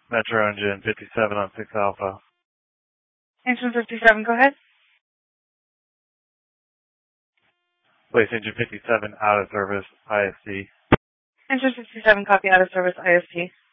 Metro engine 57 on 6 Alpha. Engine 57, go ahead. Place engine 57 out of service, IST. Engine 57, copy out of service, IST.